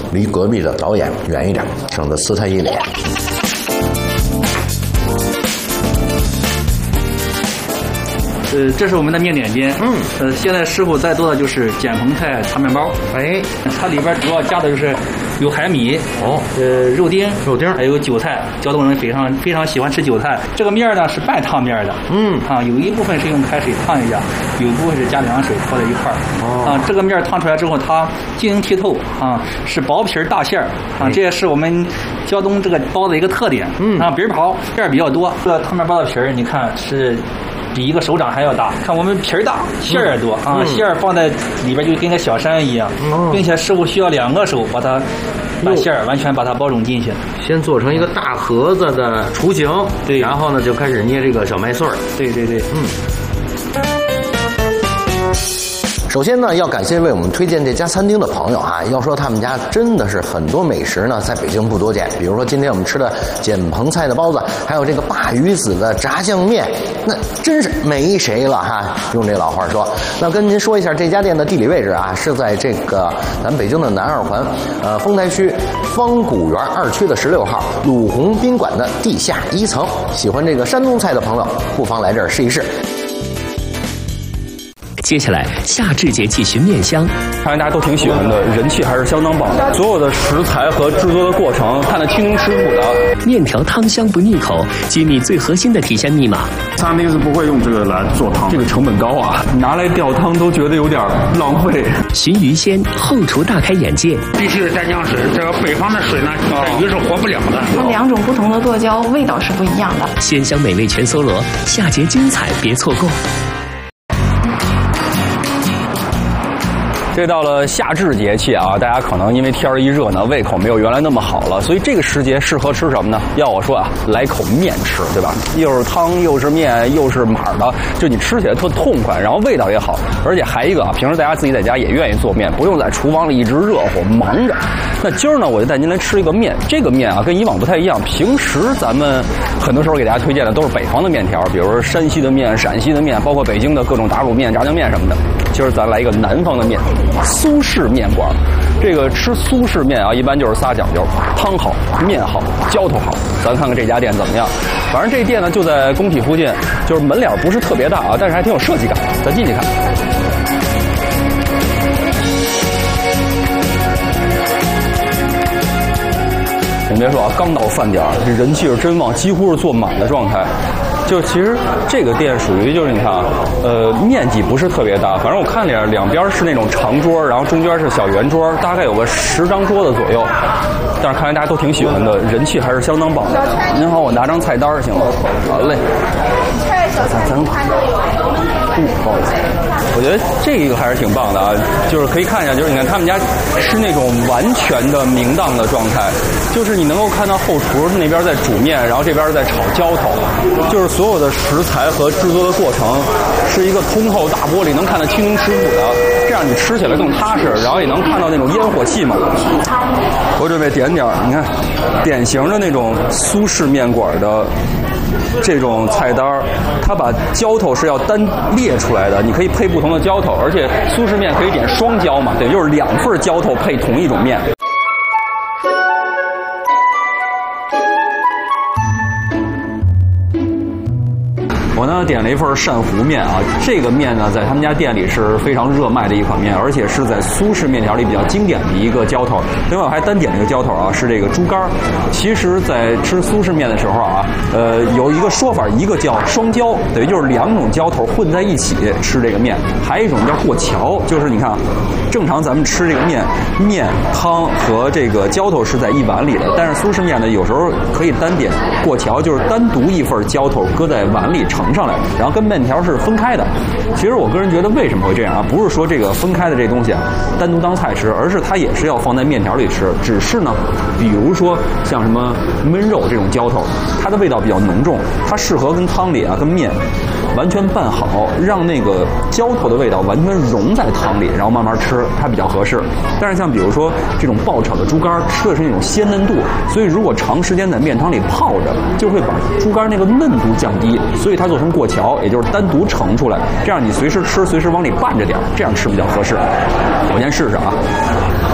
离隔壁的导演远一点，省得撕他一脸。 这是我们的面点间。现在师傅在做的就是碱蓬菜擦面包。 哎， 它里边主要加的就是有海米，肉丁，还有韭菜。胶东人非常喜欢吃韭菜。这个面呢是半烫面的。有一部分是用开水烫一下，有一部分是加凉水和在一块儿。这个面烫出来之后，它晶莹剔透是薄皮大馅儿这也是我们胶东这个包的一个特点。皮儿薄，馅儿比较多。这个烫面包的皮儿，你看是比一个手掌还要大。看我们皮儿大，馅儿也多馅儿放在里边就跟个小山一样，并且师傅需要2个手把馅儿完全把它包容进去。 先做成一个大盒子的雏形，对，然后呢就开始捏这个小麦穗儿。 对。 首先呢，要感谢为我们推荐这家餐厅的朋友要说他们家真的是很多美食呢，在北京不多见。比如说今天我们吃的碱蓬菜的包子，还有这个鲅鱼子的炸酱面，那真是没谁了用这老话说。那跟您说一下这家店的地理位置是在这个咱北京的南二环丰台区方古园2区的16号鲁宏宾馆的地下1层。喜欢这个山东菜的朋友，不妨来这儿试一试。 接下来，夏至节气寻面香， 看来大家都挺喜欢的，人气还是相当棒的。所有的食材和制作的过程，看得清清楚楚的。 面条汤香不腻口，揭秘最核心的提鲜密码。 餐厅是不会用这个来做汤， 这个成本高拿来吊汤都觉得有点浪费。 寻鱼鲜，后厨大开眼界。 必须是蘸酱水，这个北方的水呢，这鱼是活不了的。 它2种不同的剁椒，味道是不一样的。 鲜香美味全搜罗，夏节精彩别错过。 这到了夏至节气大家可能因为天儿一热呢，胃口没有原来那么好了，所以这个时节适合吃什么呢？要我说来口面吃，对吧？又是汤又是面又是码的，就你吃起来特痛快，然后味道也好，而且还一个平时大家自己在家也愿意做面，不用在厨房里一直热火忙着。那今儿呢，我就带您来吃一个面，这个面跟以往不太一样。平时咱们很多时候给大家推荐的都是北方的面条，比如说山西的面、陕西的面，包括北京的各种打卤面、炸酱面什么的。今儿咱来一个南方的面。苏式面馆，这个吃苏式面一般就是仨讲究：汤好、面好、浇头好。咱看看这家店怎么样。反正这店呢就在工体附近，就是门脸不是特别大但是还挺有设计感。咱进去看。你别说刚到饭点这人气是真旺，几乎是坐满的状态。就其实这个店属于就是你看面积不是特别大，反正我看两边是那种长桌，然后中间是小圆桌，大概有个10张桌子左右。但是看来大家都挺喜欢的，人气还是相当棒的。您好，我拿张菜单行吗？好嘞。咱不好意思，我觉得这个还是挺棒的就是可以看一下，就是你看他们家是那种完全的明档的状态，就是你能够看到后厨那边在煮面，然后这边在炒浇头，就是所有的食材和制作的过程是一个通透大玻璃，能看得清清楚楚的，这样你吃起来更踏实，然后也能看到那种烟火气嘛。我准备点点，你看典型的那种苏式面馆的这种菜单，它把浇头是要单列出来的，你可以配不同的浇头，而且苏式面可以点双浇嘛，对，就是2份浇头配同一种面。我呢点了一份鳝糊面这个面呢在他们家店里是非常热卖的一款面，而且是在苏式面条里比较经典的一个浇头。另外我还单点了一个浇头是这个猪肝。其实在吃苏式面的时候有一个说法，一个叫双浇，等于就是2种浇头混在一起吃这个面，还有一种叫过桥，就是你看正常咱们吃这个面汤和这个浇头是在一碗里的，但是苏式面呢有时候可以单点过桥，就是单独一份浇头搁在碗里盛上来，然后跟面条是分开的。其实我个人觉得为什么会这样不是说这个分开的这东西单独当菜吃，而是它也是要放在面条里吃，只是呢比如说像什么焖肉这种浇头，它的味道比较浓重，它适合跟汤里跟面完全拌好，让那个浇头的味道完全融在汤里，然后慢慢吃，它比较合适。但是像比如说这种爆炒的猪肝，吃的是那种鲜嫩度，所以如果长时间在面汤里泡着，就会把猪肝那个嫩度降低，所以它做成过桥，也就是单独盛出来，这样你随时吃随时往里拌着点，这样吃比较合适。我先试试